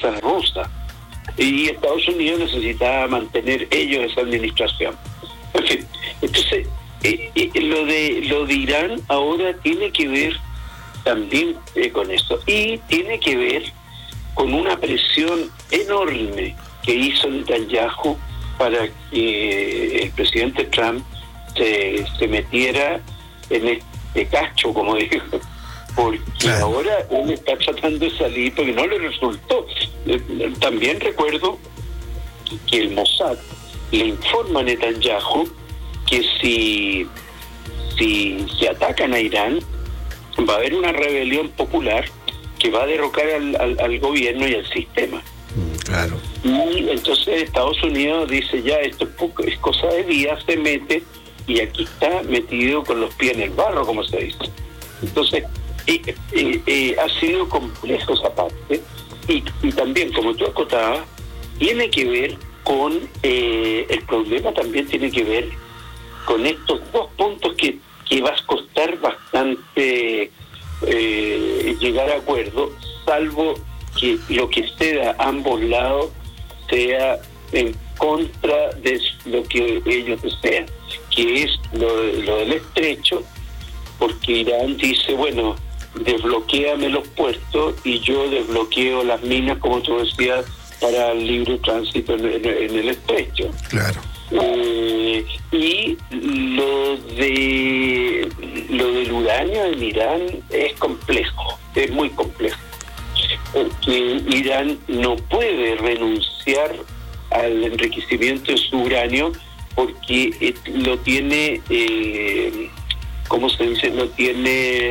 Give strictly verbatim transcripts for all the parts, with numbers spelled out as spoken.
Casa Rosa. Y Estados Unidos necesitaba mantener ellos esa administración. En fin, entonces, eh, eh, lo de lo de Irán ahora tiene que ver también eh, con eso. Y tiene que ver con una presión enorme que hizo Netanyahu para que el presidente Trump se, se metiera en este cacho, como dijo, porque claro, ahora él está tratando de salir porque no le resultó. También recuerdo que el Mossad le informa a Netanyahu que si, si se atacan a Irán, va a haber una rebelión popular que va a derrocar al, al, al gobierno y al sistema. Claro. Y entonces Estados Unidos dice, ya, esto es, poco, es cosa de días, se mete, y aquí está metido con los pies en el barro, como se dice. Entonces, eh, eh, eh, ha sido complejo esa parte, y, y también, como tú acotabas, tiene que ver con, eh, el problema también tiene que ver con estos dos puntos que, que va a costar bastante eh, llegar a acuerdo, salvo que lo que ceda a ambos lados sea en contra de lo que ellos desean, que es lo, lo del estrecho, porque Irán dice, bueno, desbloquéame los puertos y yo desbloqueo las minas, como tú decías, para el libre tránsito en, en, en el estrecho. Claro. Eh, y lo de lo del uranio en Irán es complejo, es muy complejo, porque Irán no puede renunciar al enriquecimiento de su uranio porque eh, lo tiene, eh, ¿cómo se dice? Lo tiene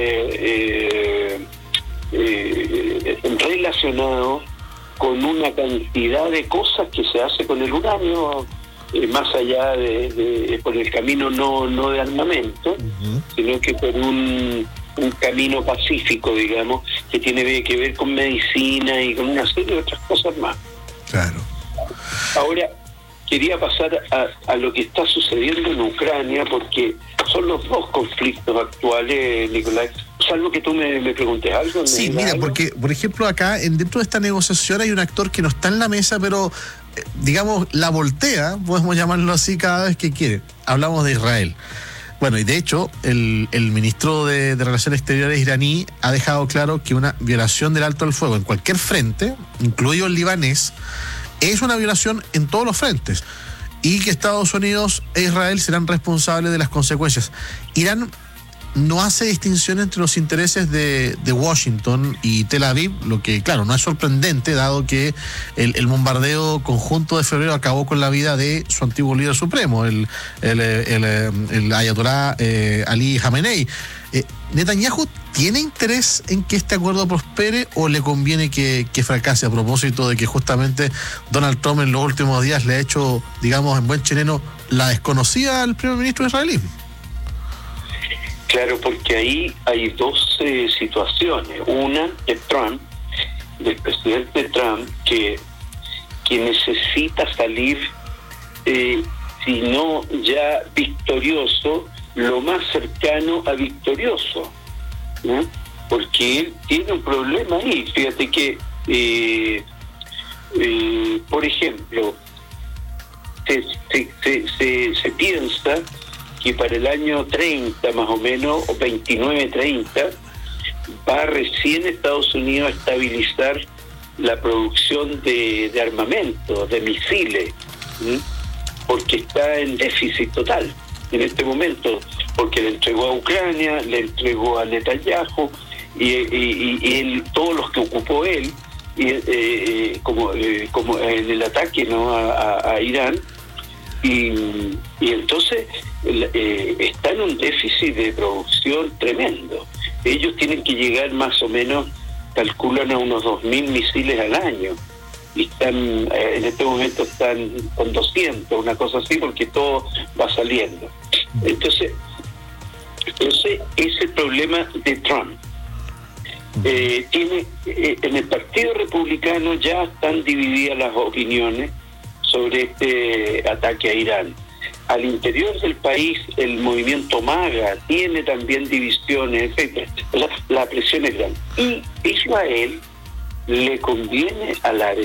eh, eh, relacionado con una cantidad de cosas que se hace con el uranio, eh, más allá de, de por el camino no no de armamento, uh-huh, sino que por un un camino pacífico, digamos, que tiene que ver con medicina y con una serie de otras cosas más. Claro. Ahora, quería pasar a, a lo que está sucediendo en Ucrania, porque son los dos conflictos actuales, Nicolás, salvo que tú me, me preguntes algo. Sí, mira, algo? porque, por ejemplo, acá, en, dentro de esta negociación hay un actor que no está en la mesa, pero, eh, digamos, la voltea, podemos llamarlo así, cada vez que quiere. Hablamos de Israel. Bueno, y de hecho, el, el ministro de, de Relaciones Exteriores iraní ha dejado claro que una violación del alto al fuego en cualquier frente, incluido el libanés, es una violación en todos los frentes, y que Estados Unidos e Israel serán responsables de las consecuencias. Irán no hace distinción entre los intereses de, de Washington y Tel Aviv, lo que, claro, no es sorprendente, dado que el, el bombardeo conjunto de febrero acabó con la vida de su antiguo líder supremo, el, el, el, el, el ayatolá eh, Ali Khamenei. Eh, ¿Netanyahu tiene interés en que este acuerdo prospere o le conviene que, que fracase, a propósito de que justamente Donald Trump en los últimos días le ha hecho, digamos, en buen chileno, la desconocida al primer ministro israelí? Claro, porque ahí hay dos eh, situaciones. Una de Trump, del presidente Trump, que, que necesita salir, eh, si no ya victorioso, lo más cercano a victorioso, ¿no? Porque él tiene un problema ahí. Fíjate que, eh, eh, por ejemplo, se, se, se, se, se piensa que para el año treinta más o menos, o veintinueve treinta, va recién Estados Unidos a estabilizar la producción de, de armamento, de misiles, ¿sí? Porque está en déficit total en este momento, porque le entregó a Ucrania, le entregó a Netanyahu, y, y, y él, todos los que ocupó él, y, eh, como, eh, como en el ataque, ¿no?, a, a, a Irán, y, y entonces eh, está en un déficit de producción tremendo. Ellos tienen que llegar más o menos, calculan a unos dos mil misiles al año, y están eh, en este momento están con doscientos, una cosa así, porque todo va saliendo. Entonces, ese es el problema de Trump. Eh, tiene eh, en el Partido Republicano ya están divididas las opiniones sobre este ataque a Irán. Al interior del país, el movimiento MAGA tiene también divisiones, etcétera. O sea, la presión es grande. Y Israel le conviene a la